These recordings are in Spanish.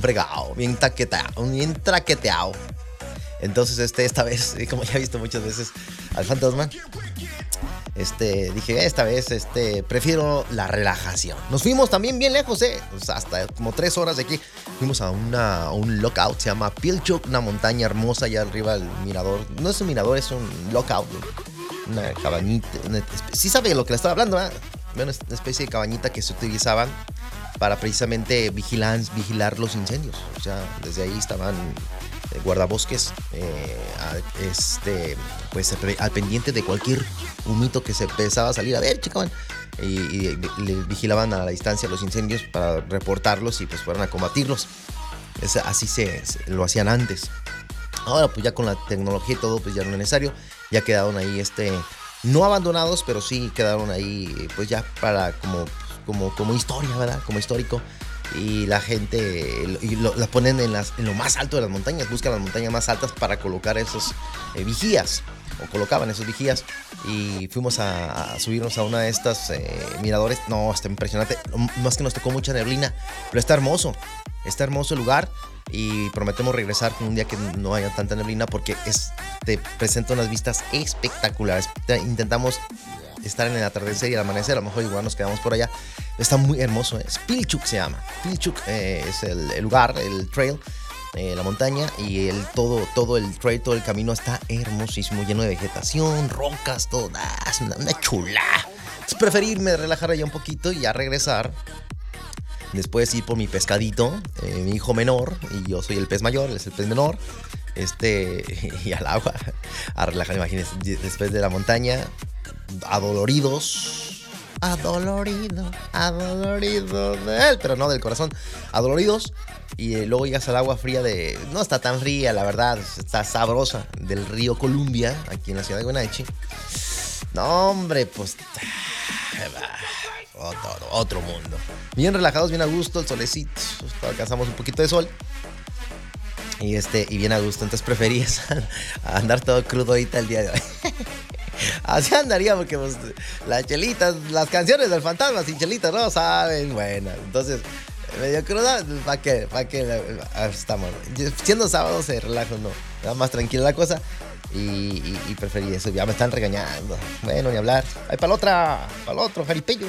fregado, bien traqueteado. Entonces, esta vez, como ya he visto muchas veces al fantasma, dije, esta vez, prefiero la relajación. Nos fuimos también bien lejos, o sea, hasta como 3 horas de aquí. Fuimos a un lookout, se llama Pilchuck, una montaña hermosa allá arriba del mirador. No es un mirador, es un lookout, una cabañita. Sí sabe de lo que le estaba hablando, ¿eh? Una especie de cabañita que se utilizaban para precisamente vigilar los incendios. O sea, desde ahí estaban guardabosques, pues al pendiente de cualquier humito que se empezaba a salir. A ver, chicaban. Y le vigilaban a la distancia los incendios para reportarlos y pues fueran a combatirlos. Así lo hacían antes. Ahora pues ya con la tecnología y todo pues ya no es necesario. Ya quedaron ahí no abandonados, pero sí quedaron ahí pues ya para como historia, ¿verdad? Como histórico. Y la gente la ponen en lo más alto de las montañas. Buscan las montañas más altas para colocar esos vigías. O colocaban esos vigías. Y fuimos a subirnos a una de estas miradores. No, está impresionante. Más que nos tocó mucha neblina. Pero está hermoso. Está hermoso el lugar. Y prometemos regresar con un día que no haya tanta neblina. Porque te presenta unas vistas espectaculares. Intentamos estar en el atardecer y el amanecer. A lo mejor igual nos quedamos por allá. Está muy hermoso. Pilchuck se llama. Pilchuck es el lugar, el trail, la montaña. Y todo el trail, todo el camino está hermosísimo. Lleno de vegetación, rocas, todo. Es una chula. Entonces preferirme relajar allá un poquito y ya regresar. Después ir por mi pescadito, mi hijo menor. Y yo soy el pez mayor, él es el pez menor. Y al agua. A relajar, imagínense. Después de la montaña, adolorido de él, pero no del corazón, adoloridos. Y luego llegas al agua fría no está tan fría, la verdad, está sabrosa, del río Columbia, aquí en la ciudad de Wenatchee. No, hombre, pues otro mundo. Bien relajados, bien a gusto, el solecito, alcanzamos un poquito de sol. Y bien a gusto. Entonces preferías andar todo crudo ahorita el día de hoy. Así andaría, porque pues, las chelitas, las canciones del fantasma sin chelitas no saben buenas. Entonces, medio cruda, ¿para qué? Estamos. Siendo sábado se relaja, no. Nada más tranquila la cosa. Y preferí eso. Ya me están regañando. Bueno, ni hablar. Ay, para el otro, jaripeño.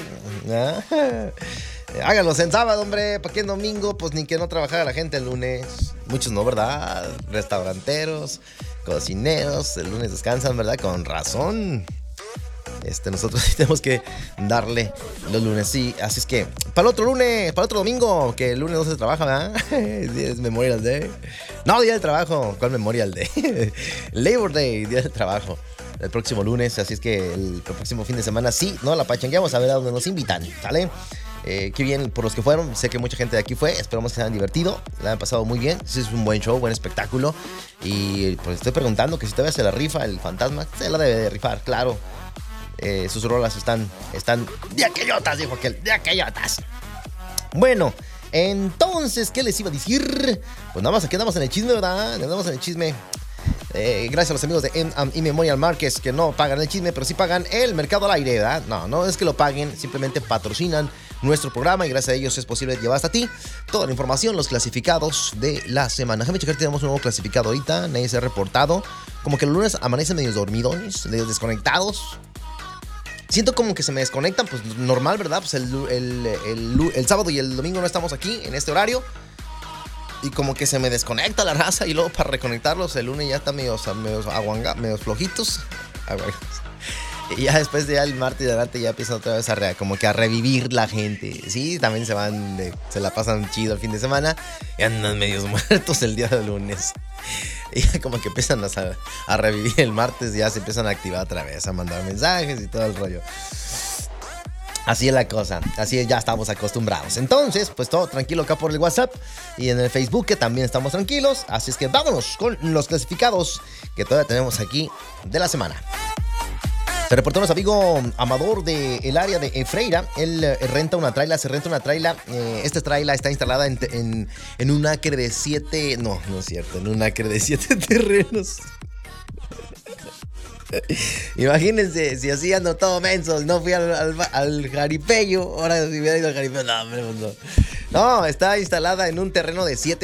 Háganlos en sábado, hombre. ¿Para qué en domingo? Pues ni que no trabajara la gente el lunes. Muchos no, ¿verdad? Restauranteros, cocineros, el lunes descansan, ¿verdad? Con razón. Nosotros sí tenemos que darle los lunes, sí. Así es que, para el otro lunes, para el otro domingo, que el lunes no se trabaja, ¿verdad? Es Memorial Day. No, Día del Trabajo. ¿Cuál Memorial Day? Labor Day, Día del Trabajo. El próximo lunes, así es que el próximo fin de semana sí, ¿no? La pachangueamos a ver a dónde nos invitan, ¿sale? Qué bien por los que fueron. Sé que mucha gente de aquí fue. Esperamos que se hayan divertido. La han pasado muy bien. Es un buen show, buen espectáculo. Y pues estoy preguntando que si todavía se la rifa el fantasma. Se la debe de rifar, claro. Sus rolas están de aquellotas, dijo aquel. De aquellotas. Bueno, entonces, ¿qué les iba a decir? Pues nada más aquí andamos en el chisme, ¿verdad? Andamos en el chisme. Gracias a los amigos de M&M Memorial Markets, que no pagan el chisme, pero sí pagan el mercado al aire, ¿verdad? No es que lo paguen, simplemente patrocinan nuestro programa y gracias a ellos es posible llevar hasta ti toda la información, los clasificados de la semana. Déjame checar, tenemos un nuevo clasificado ahorita, nadie se ha reportado. Como que los lunes amanecen medio dormidones, medio desconectados. Siento como que se me desconectan, pues normal, ¿verdad? Pues el sábado y el domingo no estamos aquí en este horario. Y como que se me desconecta la raza y luego para reconectarlos el lunes ya está medio flojitos. Y ya después de el martes de adelante ya empiezan otra vez como que a revivir la gente. Sí, también se la pasan chido el fin de semana y andan medios muertos el día del lunes. Y ya como que empiezan a revivir el martes y ya se empiezan a activar otra vez, a mandar mensajes y todo el rollo. Así es la cosa, así es, ya estamos acostumbrados. Entonces, pues todo tranquilo acá por el WhatsApp y en el Facebook, que también estamos tranquilos. Así es que vámonos con los clasificados que todavía tenemos aquí de la semana. Se reportó nuestro amigo Amador del área de Freira. Él se renta una traila. Esta traila está instalada en un acre de 7... No es cierto, en un acre de 7 terrenos. Imagínense, si así ando todo menso, no fui al jaripeño. Ahora si hubiera ido al jaripeño, no, está instalada en un terreno de 7